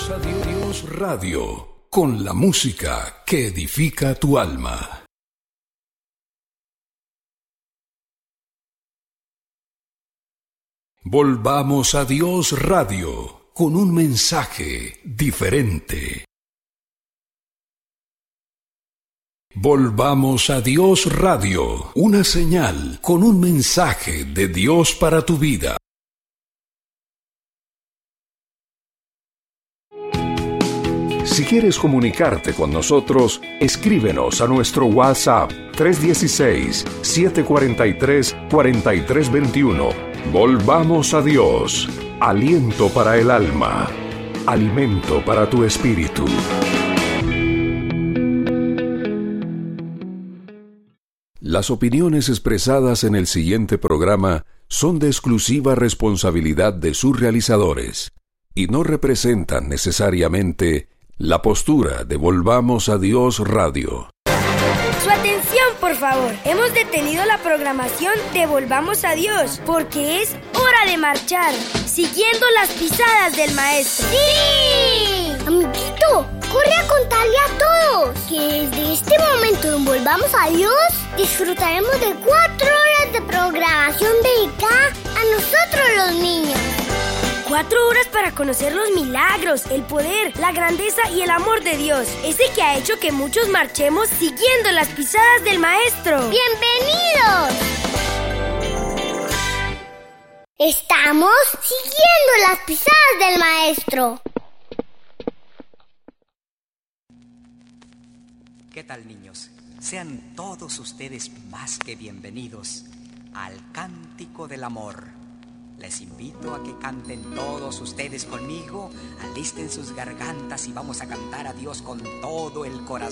Volvamos a Dios Radio, con la música que edifica tu alma. Volvamos a Dios Radio, con un mensaje diferente. Volvamos a Dios Radio, una señal con un mensaje de Dios para tu vida. Si quieres comunicarte con nosotros, escríbenos a nuestro WhatsApp 316-743-4321. Volvamos a Dios, aliento para el alma, alimento para tu espíritu. Las opiniones expresadas en el siguiente programa son de exclusiva responsabilidad de sus realizadores y no representan necesariamente la postura de Volvamos a Dios Radio. Su atención, por favor. Hemos detenido la programación de Volvamos a Dios porque es hora de marchar, siguiendo las pisadas del maestro. ¡Sí! Amiguito, corre a contarle a todos que desde este momento en Volvamos a Dios disfrutaremos de 4 horas de programación dedicada a nosotros los niños. 4 horas para conocer los milagros, el poder, la grandeza y el amor de Dios. Ese que ha hecho que muchos marchemos siguiendo las pisadas del maestro. ¡Bienvenidos! Estamos siguiendo las pisadas del maestro. ¿Qué tal, niños? Sean todos ustedes más que bienvenidos al Cántico del Amor. Les invito a que canten todos ustedes conmigo, alisten sus gargantas y vamos a cantar a Dios con todo el corazón.